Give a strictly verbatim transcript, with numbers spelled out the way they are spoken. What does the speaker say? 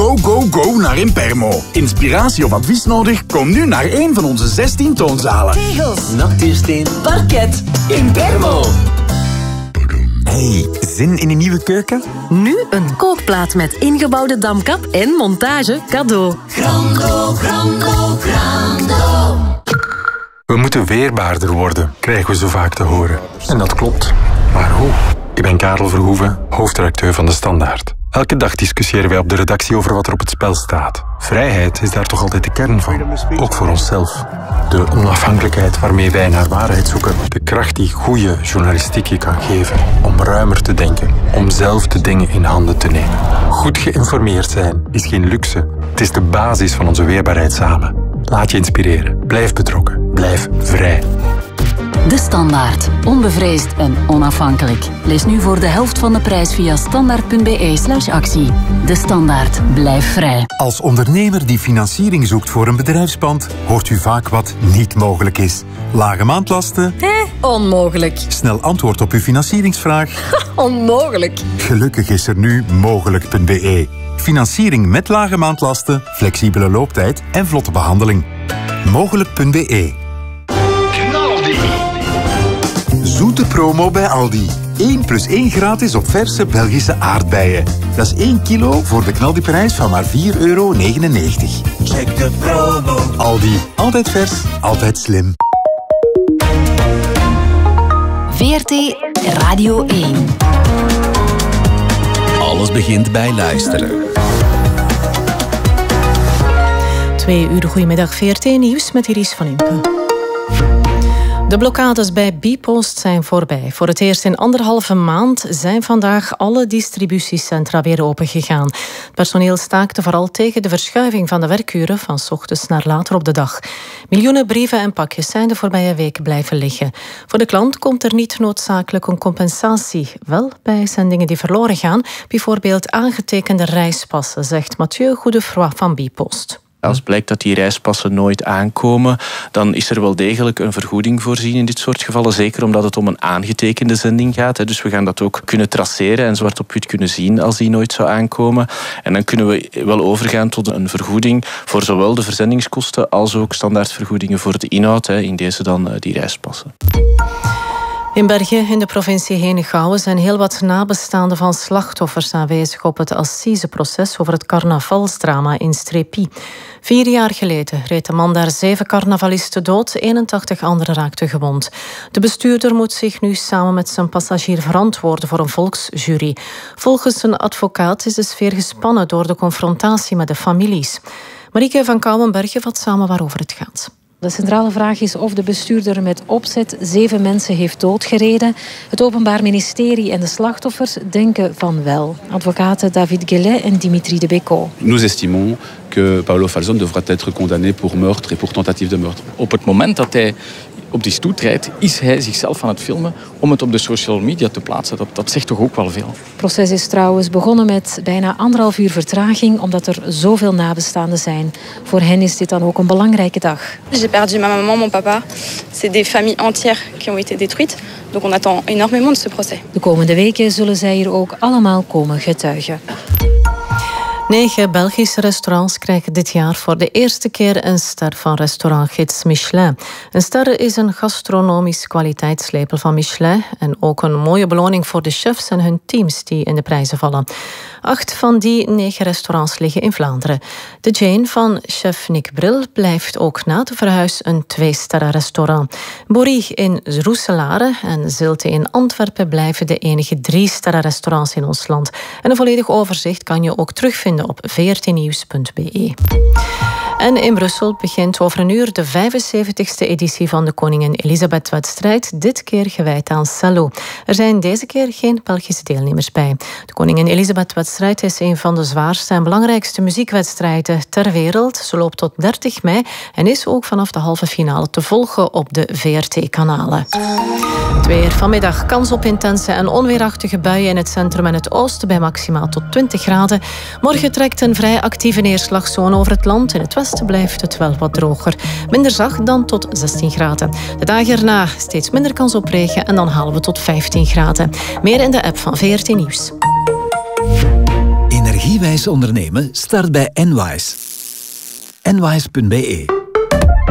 Go, go, go naar Impermo. Inspiratie of advies nodig? Kom nu naar een van onze zestien toonzalen. Tegels, natuursteen, parket, Impermo. Hey, zin in een nieuwe keuken? Nu een kookplaat met ingebouwde damkap en montage cadeau. Grando, grando, grando. We moeten weerbaarder worden, krijgen we zo vaak te horen. En dat klopt. Maar hoe? Ik ben Karel Verhoeven, hoofdredacteur van De Standaard. Elke dag discussiëren wij op de redactie over wat er op het spel staat. Vrijheid is daar toch altijd de kern van. Ook voor onszelf. De onafhankelijkheid waarmee wij naar waarheid zoeken. De kracht die goede journalistiek je kan geven. Om ruimer te denken. Om zelf de dingen in handen te nemen. Goed geïnformeerd zijn is geen luxe. Het is de basis van onze weerbaarheid samen. Laat je inspireren. Blijf betrokken. Blijf vrij. De Standaard. Onbevreesd en onafhankelijk. Lees nu voor de helft van de prijs via standaard.be slash actie. De Standaard. Blijf vrij. Als ondernemer die financiering zoekt voor een bedrijfspand, hoort u vaak wat niet mogelijk is. Lage maandlasten? Hé, onmogelijk. Snel antwoord op uw financieringsvraag? Onmogelijk. Gelukkig is er nu mogelijk.be. Financiering met lage maandlasten, flexibele looptijd en vlotte behandeling. Mogelijk.be. Zoete promo bij Aldi. één plus één gratis op verse Belgische aardbeien. Dat is één kilo voor de knaldiprijs van maar vier euro negenennegentig. Check de promo. Aldi. Altijd vers, altijd slim. V R T Radio één. Alles begint bij luisteren. Twee uur goedemiddag, V R T Nieuws met Iris van Impe. De blokkades bij Bpost zijn voorbij. Voor het eerst in anderhalve maand zijn vandaag alle distributiecentra weer opengegaan. Het personeel staakte vooral tegen de verschuiving van de werkuren van 's ochtends naar later op de dag. Miljoenen brieven en pakjes zijn de voorbije week blijven liggen. Voor de klant komt er niet noodzakelijk een compensatie. Wel bij zendingen die verloren gaan, bijvoorbeeld aangetekende reispassen, zegt Mathieu Goedefroy van Bpost. Als blijkt dat die reispassen nooit aankomen, dan is er wel degelijk een vergoeding voorzien in dit soort gevallen. Zeker omdat het om een aangetekende zending gaat. Dus we gaan dat ook kunnen traceren en zwart op wit kunnen zien als die nooit zou aankomen. En dan kunnen we wel overgaan tot een vergoeding voor zowel de verzendingskosten als ook standaardvergoedingen voor de inhoud. In deze dan die reispassen. In Bergen, in de provincie Henegouwen, zijn heel wat nabestaanden van slachtoffers aanwezig op het assiseproces over het carnavalsdrama in Strépy. Vier jaar geleden reed de man daar zeven carnavalisten dood, eenentachtig anderen raakten gewond. De bestuurder moet zich nu samen met zijn passagier verantwoorden voor een volksjury. Volgens een advocaat is de sfeer gespannen door de confrontatie met de families. Marieke van Kouwenbergen vat samen waarover het gaat. De centrale vraag is of de bestuurder met opzet zeven mensen heeft doodgereden. Het Openbaar Ministerie en de slachtoffers denken van wel. Advocaten David Guélet en Dimitri de Becco. Nous estimons que Paolo Falzon devrait être condamné pour meurtre et pour tentative de meurtre. Op het moment dat hij op die stoet rijdt, is hij zichzelf aan het filmen om het op de social media te plaatsen. Dat, dat zegt toch ook wel veel. Het proces is trouwens begonnen met bijna anderhalf uur vertraging, omdat er zoveel nabestaanden zijn. Voor hen is dit dan ook een belangrijke dag. J'ai perdu ma maman, mon papa. C'est des familles entières qui ont été détruites. Donc on attend énormément de ce procès. De komende weken zullen zij hier ook allemaal komen getuigen. Negen Belgische restaurants krijgen dit jaar voor de eerste keer een ster van restaurantgids Michelin. Een ster is een gastronomisch kwaliteitslabel van Michelin en ook een mooie beloning voor de chefs en hun teams die in de prijzen vallen. Acht van die negen restaurants liggen in Vlaanderen. De Jane van chef Nick Bril blijft ook na de verhuis een twee-sterren restaurant. Bourrie in Roeselare en Zilte in Antwerpen blijven de enige drie-sterren restaurants in ons land. En een volledig overzicht kan je ook terugvinden op v r t nieuws punt b e. En in Brussel begint over een uur de vijfenzeventigste editie van de Koningin Elisabeth-wedstrijd, dit keer gewijd aan cello. Er zijn deze keer geen Belgische deelnemers bij. De Koningin Elisabeth-wedstrijd is een van de zwaarste en belangrijkste muziekwedstrijden ter wereld. Ze loopt tot dertig mei en is ook vanaf de halve finale te volgen op de V R T-kanalen. Het weer vanmiddag, kans op intense en onweerachtige buien in het centrum en het oosten bij maximaal tot twintig graden. Morgen trekt een vrij actieve neerslagzone over het land. In het westen blijft het wel wat droger. Minder zacht dan tot zestien graden. De dagen erna steeds minder kans op regen en dan halen we tot vijftien graden. Meer in de app van V R T Nieuws. In Energiewijs ondernemen start bij Enwise. Enwise punt be